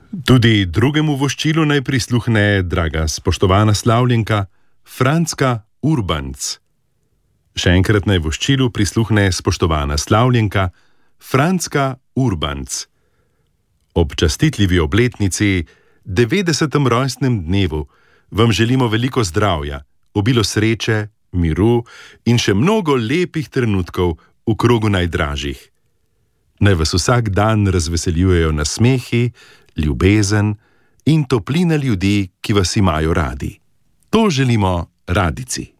Tudi drugemu voščilu naj prisluhne draga spoštovana slavljenka Frančka Urbanc. Še enkrat naj voščilu prisluhne spoštovana slavljenka Frančka Urbanc. Ob častitljivi obletnici 90. rojstnem dnevu vam želimo veliko zdravja, obilo sreče, miru in še mnogo lepih trenutkov v krogu najdražjih. Naj vas vsak dan razveseljujejo nasmehi, ljubezen in toplina ljudi, ki vas imajo radi. To želimo Radijci.